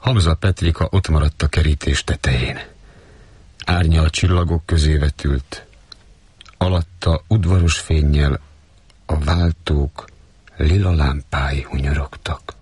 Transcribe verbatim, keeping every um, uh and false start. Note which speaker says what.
Speaker 1: Hamza Petrika ott maradt a kerítés tetején. Árnya a csillagok közé vetült. Alatta udvaros fénnyel a váltók lila lámpái hunyorogtak.